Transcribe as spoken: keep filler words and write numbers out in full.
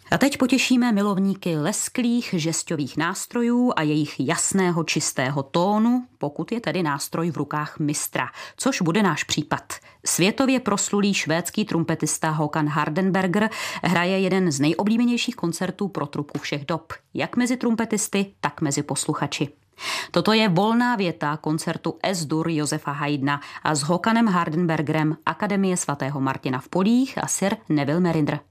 A teď potěšíme milovníky lesklých žesťových nástrojů a jejich jasného čistého tónu, pokud je tedy nástroj v rukách mistra, což bude náš případ. Světově proslulý švédský trumpetista Håkan Hardenberger hraje jeden z nejoblíbenějších koncertů pro trubku všech dob, jak mezi trumpetisty, tak mezi posluchači. Toto je volná věta koncertu Es-dur Josefa Haydna a s Håkanem Hardenbergerem Akademie svatého Martina v Polích a Sir Neville Merrinder.